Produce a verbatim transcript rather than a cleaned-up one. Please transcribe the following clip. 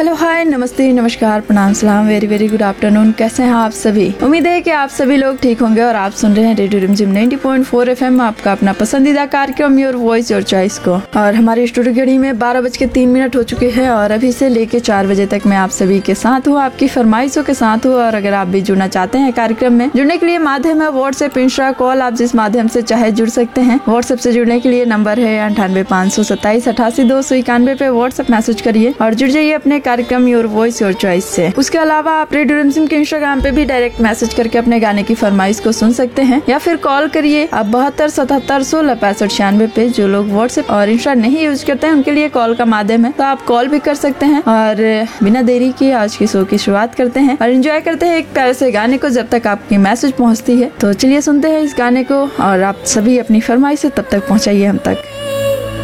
Hello hi नमस्ते नमस्कार प्रणाम सलाम वेरी वेरी गुड आफ्टरनून। कैसे हैं आप सभी? उम्मीद है कि आप सभी लोग ठीक होंगे और आप सुन रहे हैं रेडियो रिमझिम नब्बे पॉइंट चार एफएम, आपका अपना पसंदीदा कार्यक्रम योर वॉइस योर चॉइस को। और हमारे स्टूडियो घड़ी में बारह बज के तीन मिनट हो चुके हैं और अभी से लेके चार बजे तक मैं आप सभी के साथ हूँ, आपकी फरमाइशों के साथ हूँ। और अगर आप भी जुड़ना चाहते हैं कार्यक्रम में, जुड़ने के लिए माध्यम है व्हाट्सएप, इंस्टा, कॉल, आप जिस माध्यम से चाहे जुड़ सकते हैं। व्हाट्सएप से जुड़ने के लिए नंबर है अंठानवे पाँच सौ सत्ताईस अठासी दो सौ इक्यानवे पे व्हाट्सएप मैसेज करिए और जुड़ जाइए अपने कार्यक्रम योर वॉइस योर चॉइस से। उसके अलावा आप रेडियो रिमझिम के इंस्टाग्राम पे भी डायरेक्ट मैसेज करके अपने गाने की फरमाइश को सुन सकते हैं या फिर कॉल करिए आप बहत्तर सतहत्तर सोलह पैंसठ छियानवे पे। जो लोग व्हाट्सएप और इंस्टा नहीं यूज करते हैं उनके लिए कॉल का माध्यम है, तो आप कॉल भी कर सकते हैं। और बिना देरी के आज की शो की शुरुआत करते हैं और एंजॉय करते हैं एक प्यारे से गाने को जब तक आपकी मैसेज पहुँचती है। तो चलिए सुनते हैं इस गाने को और आप सभी अपनी फरमाइश से तब तक पहुँचाइए हम तक।